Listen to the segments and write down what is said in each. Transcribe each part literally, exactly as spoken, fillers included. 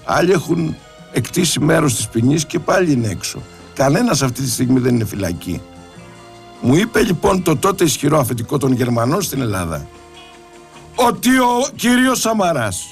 Άλλοι έχουν εκτίσει μέρος της ποινής και πάλι είναι έξω. Κανένας αυτή τη στιγμή δεν είναι φυλακή. Μου είπε λοιπόν το τότε ισχυρό αφεντικό των Γερμανών στην Ελλάδα ότι ο κύριος Σαμαράς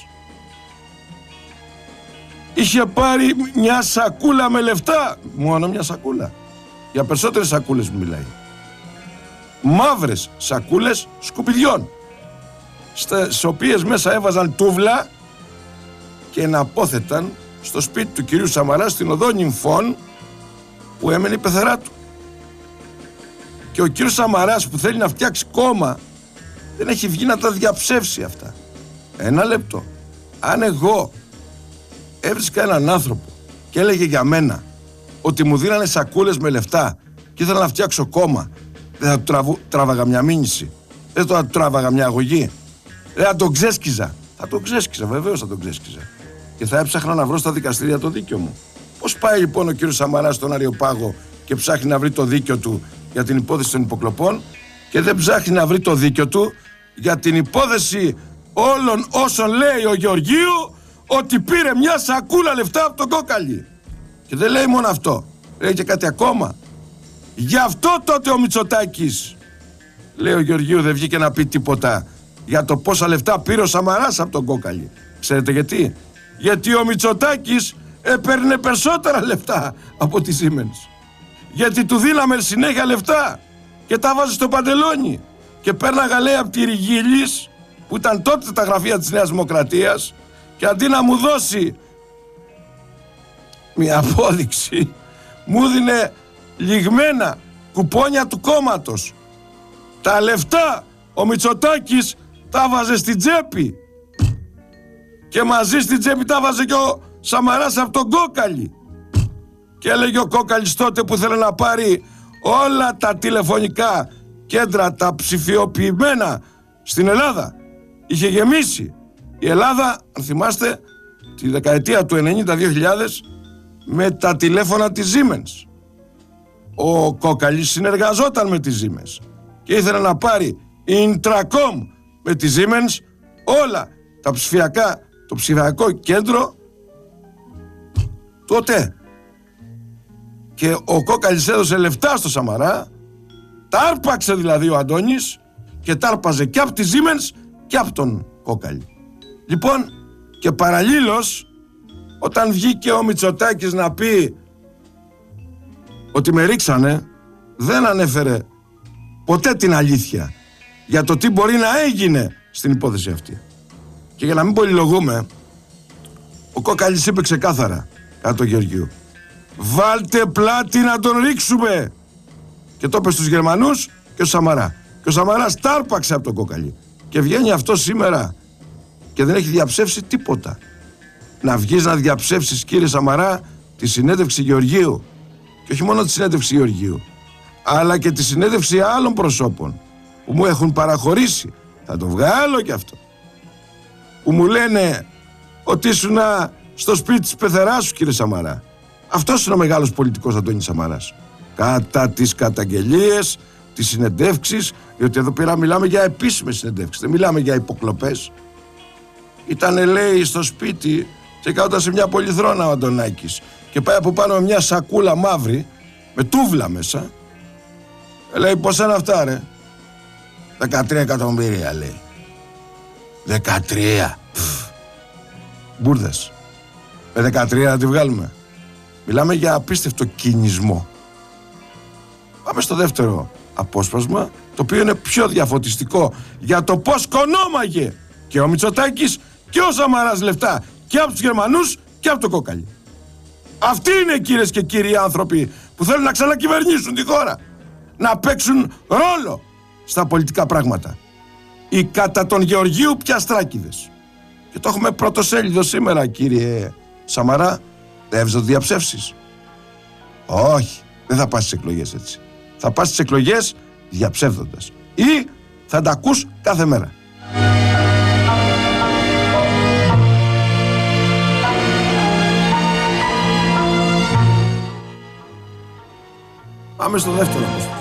είχε πάρει μια σακούλα με λεφτά. Μόνο μια σακούλα. Για περισσότερες σακούλες μου μιλάει. Μαύρες σακούλες σκουπιδιών, στις οποίες μέσα έβαζαν τούβλα και εναπόθεταν στο σπίτι του κυρίου Σαμαρά στην οδό Νυμφών που έμενε η πεθερά του. Και ο κύριος Σαμαράς που θέλει να φτιάξει κόμμα δεν έχει βγει να τα διαψεύσει αυτά. Ένα λεπτό. Αν εγώ έβρισκα έναν άνθρωπο και έλεγε για μένα ότι μου δίνανε σακούλες με λεφτά και ήθελα να φτιάξω κόμμα, δεν θα του τραβου, τράβαγα μια μήνυση, δεν θα του τράβαγα μια αγωγή, δεν θα τον ξέσκιζα. Θα τον ξέσκιζα, βεβαίως θα τον ξέσκιζα. Και θα έψαχνα να βρω στα δικαστήρια το δίκαιο μου. Πώς πάει λοιπόν ο κύριος Σαμαράς στον Αριοπάγο και ψάχνει να βρει το δίκαιο του για την υπόθεση των υποκλοπών και δεν ψάχνει να βρει το δίκαιο του για την υπόθεση όλων όσων λέει ο Γεωργίου ότι πήρε μια σακούλα λεφτά από τον Κόκαλη. Και δεν λέει μόνο αυτό, λέει και κάτι ακόμα. Γι' αυτό τότε ο Μητσοτάκης, λέει ο Γεωργίου, δεν βγήκε να πει τίποτα για το πόσα λεφτά πήρε ο Σαμαράς από τον Κόκαλη. Ξέρετε γιατί? Γιατί ο Μητσοτάκης έπαιρνε περισσότερα λεφτά από τη Siemens. Γιατί του δίναμε συνέχεια λεφτά και τα βάζει στο παντελόνι. Και πέρναγα, λέει, από τη Ριγίλης, που ήταν τότε τα γραφεία της Νέας Δημοκρατίας, και αντί να μου δώσει μια απόδειξη, μου δίνε λιγμένα κουπόνια του κόμματος. Τα λεφτά ο Μητσοτάκης τα βάζε στην τσέπη. Και μαζί στην τσέπη τα βάζε και ο Σαμαράς από τον Κόκαλη. Και έλεγε ο Κόκαλης τότε που ήθελε να πάρει όλα τα τηλεφωνικά κέντρα, τα ψηφιοποιημένα στην Ελλάδα. Είχε γεμίσει η Ελλάδα, αν θυμάστε, τη δεκαετία του ενενήντα δύο χιλιάδες με τα τηλέφωνα της Siemens. Ο Κόκαλης συνεργαζόταν με τη Siemens και ήθελε να πάρει Intracom με τη Siemens όλα τα ψηφιακά, το ψηφιακό κέντρο τότε. Και ο Κόκαλης έδωσε λεφτά στο Σαμαρά, τα άρπαξε δηλαδή ο Αντώνης και τα άρπαζε και από τη Siemens και από τον Κόκαλη. Λοιπόν, και παραλλήλως, όταν βγήκε ο Μητσοτάκης να πει ότι με ρίξανε, δεν ανέφερε ποτέ την αλήθεια για το τι μπορεί να έγινε στην υπόθεση αυτή. Και για να μην πολυλογούμε, ο Κόκαλης είπε ξεκάθαρα κατά τον Γεωργίου, βάλτε πλάτη να τον ρίξουμε. Και το είπε στους Γερμανούς και ο Σαμαρά. Και ο Σαμαράς τάρπαξε από τον Κόκαλη. Και βγαίνει αυτό σήμερα και δεν έχει διαψεύσει τίποτα. Να βγεις να διαψεύσεις, κύριε Σαμαρά, τη συνέντευξη Γεωργίου. Και όχι μόνο τη συνέντευξη Γεωργίου, αλλά και τη συνέντευξη άλλων προσώπων που μου έχουν παραχωρήσει. Θα το βγάλω κι αυτό. Που μου λένε ότι ήσουν στο σπίτι της πεθεράς σου, κύριε Σαμαρά. Αυτός είναι ο μεγάλος πολιτικός Αντώνης Σαμαράς. Κατά τις καταγγελίες, τις συνεντεύξεις, διότι εδώ πέρα μιλάμε για επίσημες συνεντεύξεις, δεν μιλάμε για υποκλοπές. Ήτανε, λέει, στο σπίτι και κάθονταν σε μια πολυθρόνα ο Αντωνάκης και πάει από πάνω με μια σακούλα μαύρη με τούβλα μέσα. Λέει, πόσα είναι αυτά, ρε? δεκατρία εκατομμύρια, λέει. δεκατρία. Μπούρδες. Με δεκατρία να τη βγάλουμε. Μιλάμε για απίστευτο κινησμό. Πάμε στο δεύτερο απόσπασμα, το οποίο είναι πιο διαφωτιστικό για το πώς κονόμαγε και ο Μητσοτάκης και ο Σαμαράς λεφτά και από τους Γερμανούς και από το Κόκαλη. Αυτοί είναι, κυρίες και κύριοι, άνθρωποι που θέλουν να ξανακυβερνήσουν τη χώρα, να παίξουν ρόλο στα πολιτικά πράγματα. Οι κατά τον Γεωργίου πιαστράκηδες. Και το έχουμε πρωτοσέλιδο σήμερα, κύριε Σαμαρά. Δεν το διαψεύσεις? Όχι, δεν θα πας στις εκλογές έτσι. Θα πας στις εκλογές διαψεύδοντας. Ή θα τα ακούς κάθε μέρα. Πάμε στο δεύτερο.